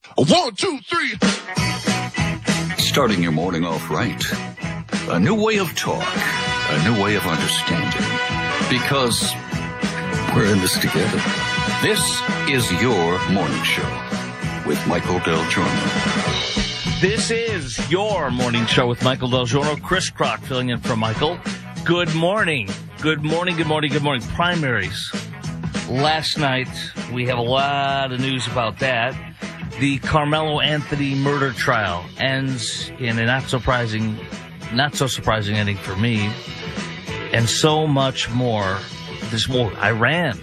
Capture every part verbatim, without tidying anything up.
One, two, three. Starting your morning off right. A new way of talk. A new way of understanding. Because we're in this together. This is your morning show with Michael Del Giorno. This is your morning show with Michael Del Giorno. Chris Crock filling in for Michael. Good morning. Good morning, good morning, good morning. Primaries. Last night, we have a lot of news about that. The Carmelo Anthony murder trial ends in a not surprising, not so surprising ending for me. And so much more. There's more. Iran.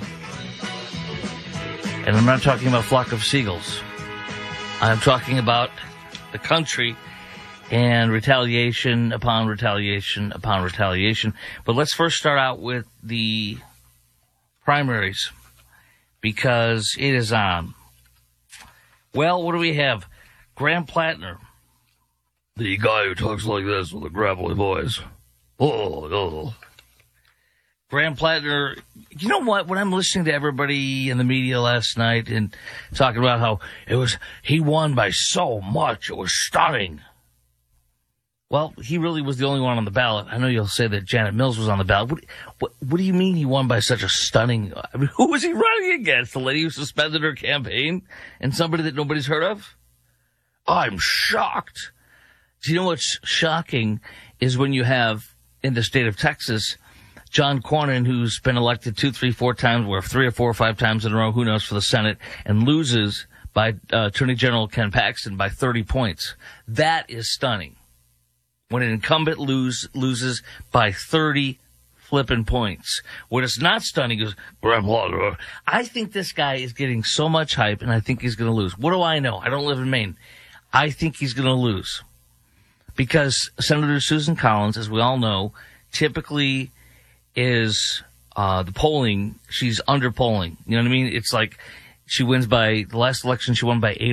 And I'm not talking about a flock of seagulls. I'm talking about the country and retaliation upon retaliation upon retaliation. But let's first start out with the primaries, because it is on. Well, what do we have? Graham Plattner, the guy who talks like this with a gravelly voice. Oh, oh. Graham Plattner, you know what? When I'm listening to everybody in the media last night and talking about how it was, he won by so much, it was stunning. Well, he really was the only one on the ballot. I know you'll say that Janet Mills was on the ballot. What, what, what do you mean he won by such a stunning? I mean, who was he running against? The lady who suspended her campaign and somebody that nobody's heard of? I'm shocked. Do you know what's shocking is when you have in the state of Texas, John Cornyn, who's been elected two, three, four times, or three or four or five times in a row, who knows, for the Senate, and loses by uh, Attorney General Ken Paxton by thirty points. That is stunning. When an incumbent lose, loses by thirty flipping points. What is not stunning is Graham Plattner. I think this guy is getting so much hype, and I think he's going to lose. What do I know? I don't live in Maine. I think he's going to lose. Because Senator Susan Collins, as we all know, typically is uh the polling, she's under polling. You know what I mean? It's like she wins by, the last election she won by eight